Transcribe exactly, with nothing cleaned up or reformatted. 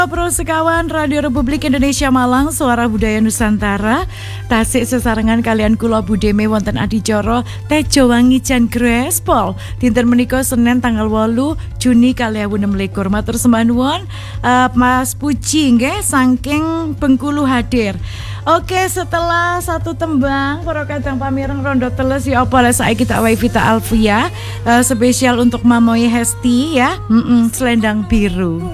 Pro sekawan Radio Republik Indonesia Malang, Suara Budaya Nusantara. Tasik sesarengan kalian kula budeme wonten adicara Tejo Wangi Jan Grespol. Dinten menika Senin tanggal wolu Juni dua ribu enam belas. Matur sembah nuwun uh, Mas Puji nggih saking Bengkulu hadir. Oke, setelah satu tembang para kadang pamireng rondo teles ya apa le saiki tak wae Vita Alfia uh, spesial untuk Mamoy Hesti ya. Mm-mm, Selendang Biru.